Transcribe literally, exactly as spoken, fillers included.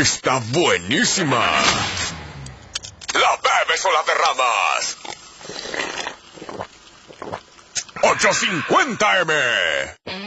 Está buenísima. ¿La bebes o la derramas? ochocientos cincuenta eme.